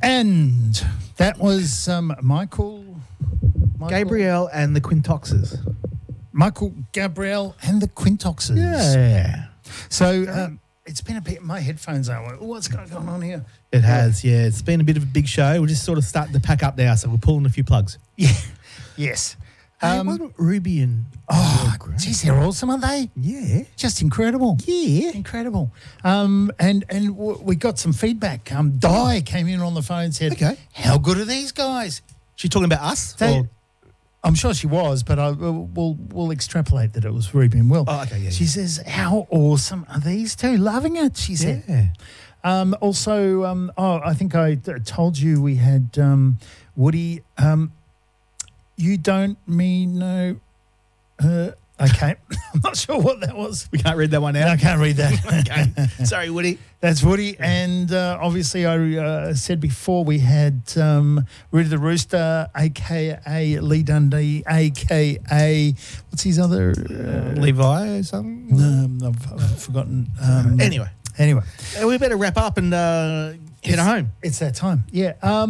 And that was Michael Gabriel and the Quintoxes. Michael Gabriel and the Quintoxes. Yeah. So it's been a bit. My headphones are like, what's going on here? It has, yeah. It's been a bit of a big show. We're just sort of starting to pack up now, so we're pulling a few plugs. Yeah. Yes. Wasn't Ruby and... Geez, they're awesome, aren't they? Yeah. Just incredible. Yeah. Incredible. We got some feedback. Di came in on the phone and said, Okay. how good are these guys? She's talking about us? They- or- I'm sure she was, but we'll extrapolate that it was Ruby and Will. Oh, okay, yeah. She says, how awesome are these two? Loving it, she said. Yeah. Also, I think I told you we had Woody. You don't mean no. Okay, I'm not sure what that was. We can't read that one No, I out. can't read that. Okay. Sorry, Woody. That's Woody. And obviously, I said before we had Rudy the Rooster, a.k.a. Lee Dundee, a.k.a. what's his other? Levi or something? I've forgotten. Anyway, we better wrap up and head home. It's that time. Yeah.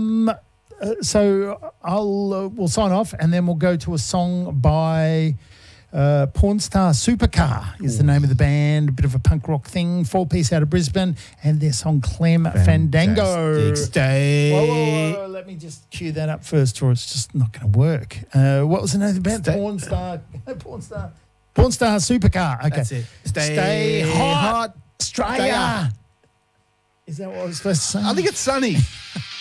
So we'll sign off and then we'll go to a song by Pornstar Supercar is the name of the band, a bit of a punk rock thing, 4-piece out of Brisbane, and their song Clem Fandango. Stay. Whoa, let me just cue that up first or it's just not going to work. What was the name of the band? Pornstar Supercar. Okay. That's it. Stay hot, Stay Australia. up. Is that what I was supposed to say? I think it's sunny.